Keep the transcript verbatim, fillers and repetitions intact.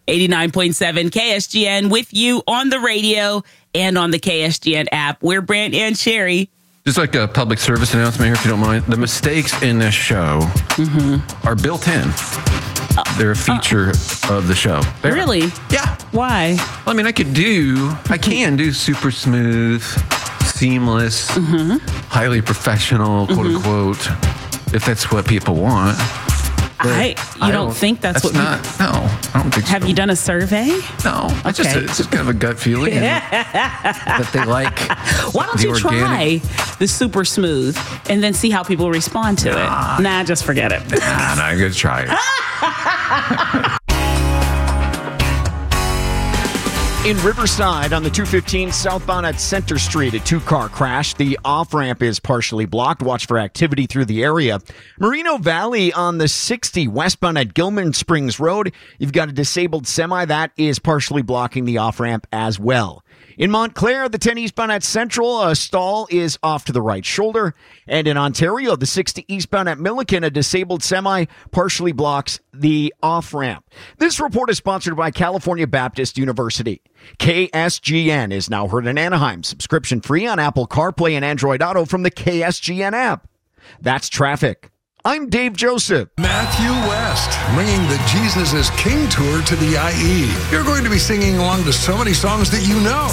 eighty-nine point seven K S G N with you on the radio and on the K S G N app. We're Brant and Sherry. Just like a public service announcement here, if you don't mind. The mistakes in this show mm-hmm. are built in. They're a feature uh, of the show. They're, really? Yeah. Why? Well, I mean, I could do, I can do super smooth, seamless, mm-hmm. highly professional, quote mm-hmm. unquote, if that's what people want. I, you I don't, don't think that's, that's what not, people, no, I don't think Have so. you done a survey? No, okay. it's, just a, it's just kind of a gut feeling that they like. Why don't the you organic. try the super smooth and then see how people respond to nah. it? Nah, just forget it. Nah, nah, I'm going to try it. In Riverside on the two fifteen southbound at Center Street, a two-car crash. The off-ramp is partially blocked. Watch for activity through the area. Moreno Valley on the sixty westbound at Gilman Springs Road. You've got a disabled semi that is partially blocking the off-ramp as well. In Montclair, the ten eastbound at Central, a stall is off to the right shoulder. And in Ontario, the sixty eastbound at Milliken, a disabled semi partially blocks the off-ramp. This report is sponsored by California Baptist University. K S G N is now heard in Anaheim. Subscription free on Apple CarPlay and Android Auto from the K S G N app. That's traffic. I'm Dave Joseph. Matthew West, bringing the Jesus is King tour to the I E. You're going to be singing along to so many songs that you know.